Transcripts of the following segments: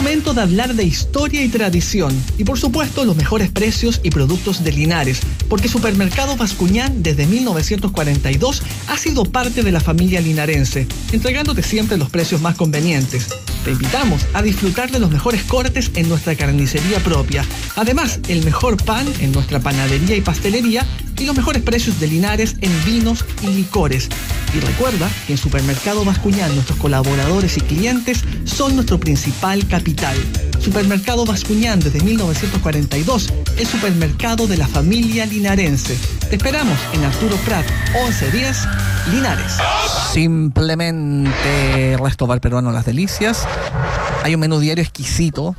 momento de hablar de historia y tradición y por supuesto los mejores precios y productos de Linares, porque Supermercado Bascuñán desde 1942 ha sido parte de la familia linarense, entregándote siempre los precios más convenientes. Te invitamos a disfrutar de los mejores cortes en nuestra carnicería propia, además el mejor pan en nuestra panadería y pastelería y los mejores precios de Linares en vinos y licores. Y recuerda que en Supermercado Bascuñán nuestros colaboradores y clientes son nuestro principal capital. Supermercado Bascuñán desde 1942, el supermercado de la familia linarense. Te esperamos en Arturo Prat, 1110, Linares. Simplemente Resto Bar Peruano Las Delicias. Hay un menú diario exquisito.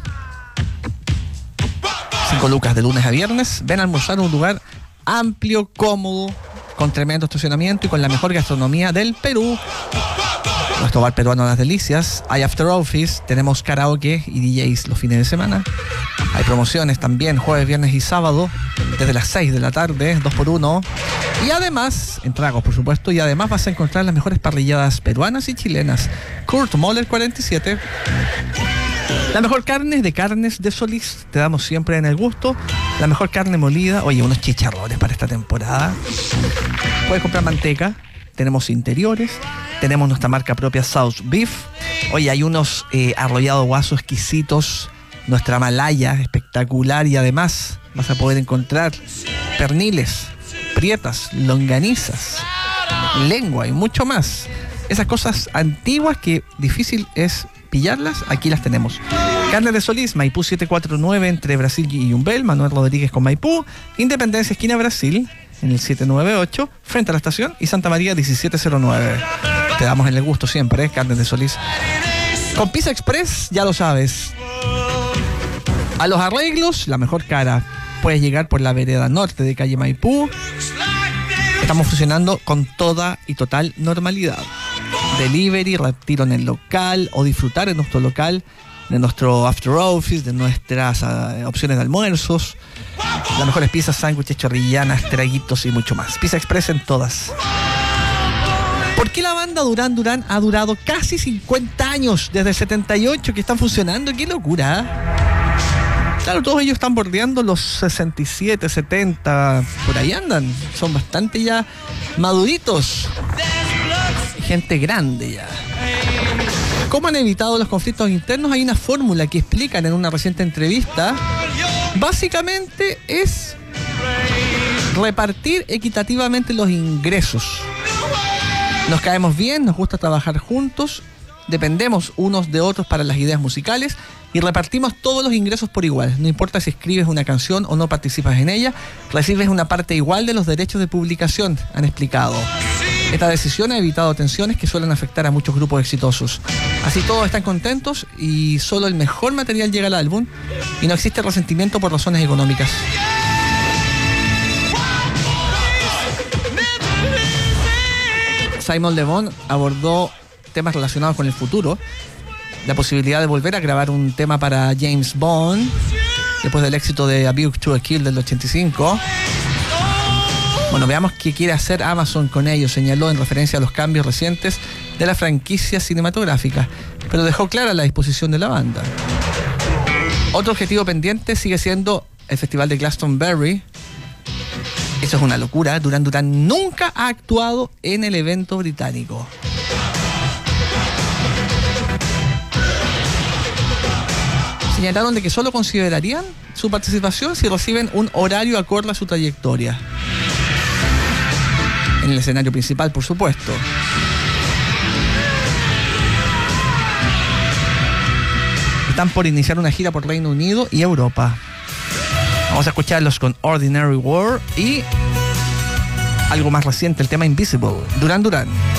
5 lucas de lunes a viernes. Ven a almorzar a un lugar amplio, cómodo, con tremendo estacionamiento y con la mejor gastronomía del Perú. Resto Bar Peruano Las Delicias. Hay After Office, tenemos karaoke y DJs los fines de semana. Hay promociones también, jueves, viernes y sábado, desde las 6 de la tarde, 2x1. Y además, en tragos por supuesto, y además vas a encontrar las mejores parrilladas peruanas y chilenas. Kurt Moller 47. La mejor carne de Carnes de Solís, te damos siempre en el gusto. La mejor carne molida, oye, unos chicharrones para esta temporada. Puedes comprar manteca, tenemos interiores, tenemos nuestra marca propia South Beef. Oye, hay unos arrollados guasos exquisitos, nuestra malaya espectacular y además vas a poder encontrar perniles, prietas, longanizas, lengua y mucho más. Esas cosas antiguas que difícil es pillarlas, aquí las tenemos. Carne de Solís, Maipú 749 entre Brasil y Yumbel, Manuel Rodríguez con Maipú, Independencia esquina Brasil en el 798 frente a la estación y Santa María 1709. Te damos en el gusto siempre, Carne de Solís. Con Pizza Express, ya lo sabes. A los arreglos, la mejor cara. Puedes llegar por la vereda norte de calle Maipú. Estamos funcionando con toda y total normalidad. Delivery, retiro en el local o disfrutar en nuestro local, de nuestro after office, de nuestras opciones de almuerzos, las mejores pizzas, sándwiches, chorrillanas, traguitos y mucho más. Pizza Express en todas. ¿Por qué la banda Durán Durán ha durado casi 50 años, desde el 78 que están funcionando? ¡Qué locura! Claro, todos ellos están bordeando los 67, 70, por ahí andan. Son bastante ya maduritos. Gente grande ya. ¿Cómo han evitado los conflictos internos? Hay una fórmula que explican en una reciente entrevista. Básicamente es repartir equitativamente los ingresos. Nos caemos bien, nos gusta trabajar juntos, dependemos unos de otros para las ideas musicales y repartimos todos los ingresos por igual. No importa si escribes una canción o no participas en ella, recibes una parte igual de los derechos de publicación, han explicado. Esta decisión ha evitado tensiones que suelen afectar a muchos grupos exitosos. Así todos están contentos y solo el mejor material llega al álbum y no existe resentimiento por razones económicas. Simon Le Bon abordó temas relacionados con el futuro, la posibilidad de volver a grabar un tema para James Bond después del éxito de A View to a Kill del 85. Bueno, veamos qué quiere hacer Amazon con ello, señaló en referencia a los cambios recientes de la franquicia cinematográfica, pero dejó clara la disposición de la banda. Otro objetivo pendiente sigue siendo el Festival de Glastonbury. Eso es una locura. Durán Durán nunca ha actuado en el evento británico. Señalaron de que solo considerarían su participación si reciben un horario acorde a su trayectoria. En el escenario principal, por supuesto. Están por iniciar una gira por Reino Unido y Europa. Vamos a escucharlos con Ordinary World y algo más reciente, el tema Invisible, Durán Durán.